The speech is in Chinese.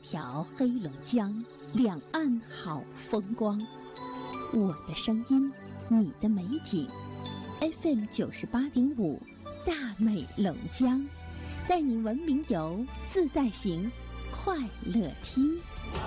条黑龙江，两岸好风光。我的声音，你的美景。FM 98.5，大美龙江，带您文明游，自在行，快乐听。